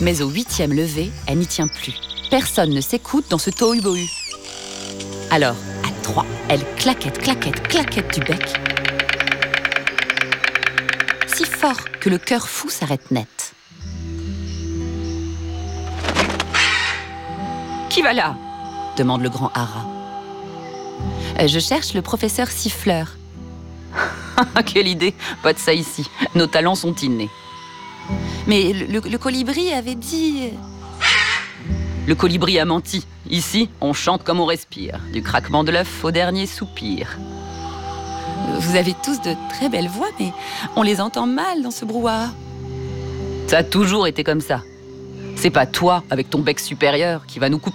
Mais au 8e lever, elle n'y tient plus. Personne ne s'écoute dans ce tohu-bohu. Alors, à 3, elle claquette, claquette, claquette du bec. Si fort que le cœur fou s'arrête net. « Qui va là ?» demande le grand Hara. « Je cherche le professeur Siffleur. » Quelle idée! Pas de ça ici. Nos talents sont innés. Mais le colibri avait dit... Le colibri a menti. Ici, on chante comme on respire. Du craquement de l'œuf au dernier soupir. Vous avez tous de très belles voix, mais on les entend mal dans ce brouhaha. Ça a toujours été comme ça. C'est pas toi, avec ton bec supérieur, qui va nous couper